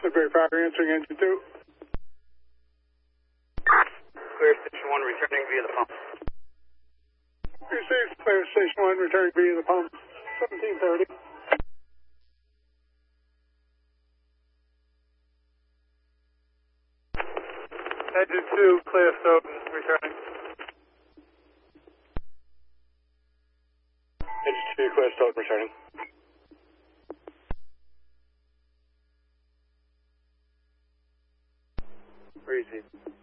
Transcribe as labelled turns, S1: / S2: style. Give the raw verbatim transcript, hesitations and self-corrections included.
S1: Woodbury Fire answering engine two.
S2: Clear Station one returning via the pump.
S1: Received, clear Station one returning via the pump. seventeen thirty.
S3: Engine two, clear Stoughton, returning.
S2: Engine two, clear Stoughton, returning.
S3: Breezy.